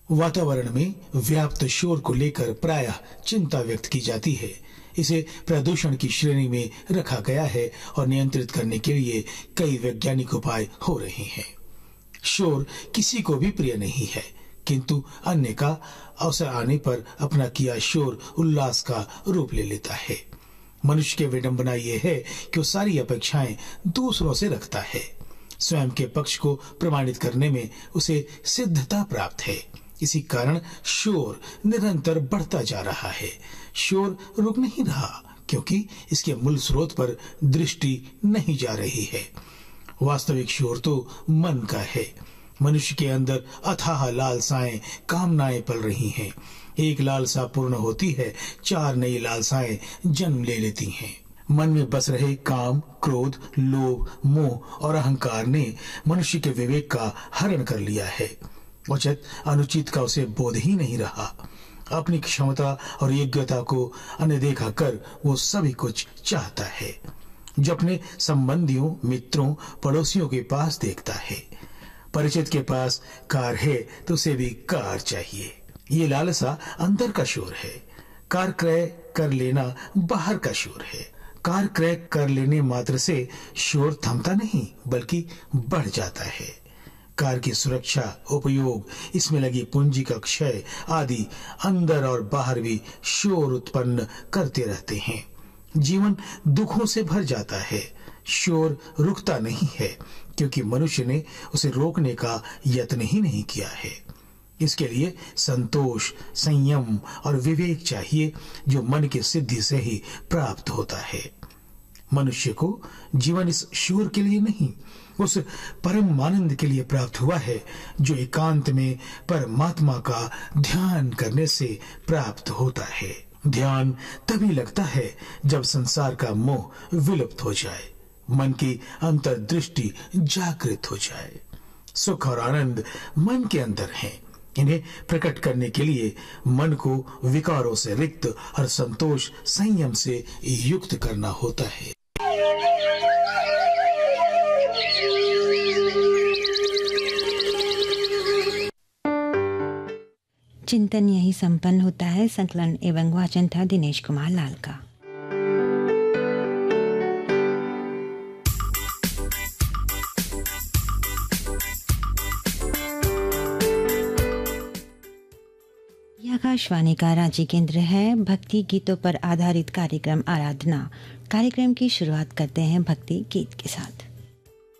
वातावरण में व्याप्त शोर को लेकर प्रायः चिंता व्यक्त की जाती है। इसे प्रदूषण की श्रेणी में रखा गया है और नियंत्रित करने के लिए कई वैज्ञानिक उपाय हो रहे हैं। शोर किसी को भी प्रिय नहीं है, किंतु अन्य का अवसर आने पर अपना किया शोर उल्लास का रूप ले लेता है। मनुष्य की विडंबना यह है कि वो सारी अपेक्षाएं दूसरों से रखता है। स्वयं के पक्ष को प्रमाणित करने में उसे सिद्धता प्राप्त है। इसी कारण शोर निरंतर बढ़ता जा रहा है। शोर रुक नहीं रहा, क्योंकि इसके मूल स्रोत पर दृष्टि नहीं जा रही है। वास्तविक शोर तो मन का है। मनुष्य के अंदर अथाह लालसाएं, कामनाएं पल रही हैं। एक लालसा पूर्ण होती है, 4 नई लालसाएं जन्म ले लेती हैं। मन में बस रहे काम, क्रोध, लोभ, मोह और अहंकार ने मनुष्य के विवेक का हरण कर लिया है। उचित अनुचित का उसे बोध ही नहीं रहा। अपनी क्षमता और योग्यता को अनदेखा कर वो सभी कुछ चाहता है। जो अपने संबंधियों, मित्रों, पड़ोसियों के पास देखता है, परिचित के पास कार है तो उसे भी कार चाहिए। ये लालसा अंदर का शोर है। कार क्रय कर लेना बाहर का शोर है। कार क्रय कर लेने मात्र से शोर थमता नहीं, बल्कि बढ़ जाता है। कार की सुरक्षा, उपयोग, इसमें लगी पूंजी का क्षय आदि अंदर और बाहर भी शोर उत्पन्न करते रहते हैं। जीवन दुखों से भर जाता है। शोर रुकता नहीं है, क्योंकि मनुष्य ने उसे रोकने का यत्न ही नहीं किया है। इसके लिए संतोष, संयम और विवेक चाहिए, जो मन की सिद्धि से ही प्राप्त होता है। मनुष्य को जीवन इस शोर के लिए नहीं, उस परम आनंद के लिए प्राप्त हुआ है, जो एकांत में परमात्मा का ध्यान करने से प्राप्त होता है। ध्यान तभी लगता है जब संसार का मोह विलुप्त हो जाए, मन की अंतर्दृष्टि जागृत हो जाए। सुख और आनंद मन के अंदर हैं। इन्हें प्रकट करने के लिए मन को विकारों से रिक्त और संतोष, संयम से युक्त करना होता है। चिंतन यही संपन्न होता है। संकलन एवं वाचन था दिनेश कुमार लाल का। आकाशवाणी का रांची केंद्र है। भक्ति गीतों पर आधारित कार्यक्रम आराधना। कार्यक्रम की शुरुआत करते हैं भक्ति गीत के साथ।